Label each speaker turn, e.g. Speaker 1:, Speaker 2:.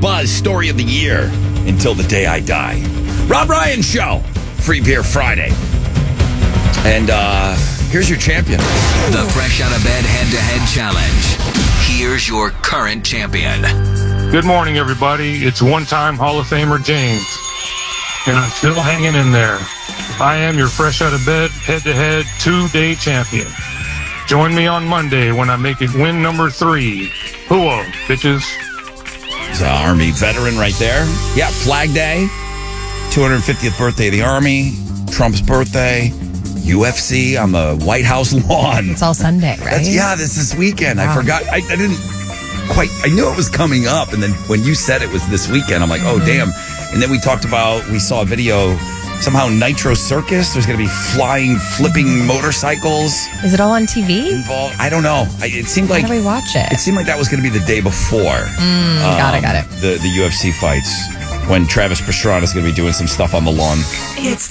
Speaker 1: Buzz Story of the Year until the day I die. Rob Ryan Show. Free Beer Friday. And here's your champion.
Speaker 2: The Fresh Out of Bed Head-to-Head Challenge. Here's your current champion.
Speaker 3: Good morning, everybody. It's one-time Hall of Famer James. And I'm still hanging in there. I am your Fresh Out of Bed Head-to-Head 2-day champion. Join me on Monday when I make it win number 3. Hooah, bitches.
Speaker 1: He's an Army veteran right there. Yeah, Flag Day. 250th birthday of the Army. Trump's birthday. UFC on the White House lawn.
Speaker 4: It's all Sunday, right?
Speaker 1: This weekend.
Speaker 4: Wow.
Speaker 1: I forgot. I didn't quite. I knew it was coming up. And then when you said it was this weekend, I'm like, oh, damn. And then we saw a video. Somehow Nitro Circus, there's going to be flipping motorcycles.
Speaker 4: Is it all on TV?
Speaker 1: Involved. I don't know. It seemed like...
Speaker 4: How do we watch it?
Speaker 1: It seemed like that was going to be the day before.
Speaker 4: Got it.
Speaker 1: The UFC fights, when Travis Pastrana is going to be doing some stuff on the lawn.
Speaker 2: It's